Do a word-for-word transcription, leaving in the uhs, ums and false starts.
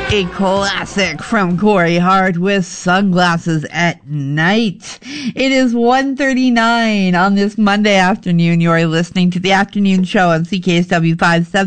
A classic from Corey Hart with Sunglasses at Night. It is one thirty-nine on this Monday afternoon. You are listening to the afternoon show on C K S W five seventy.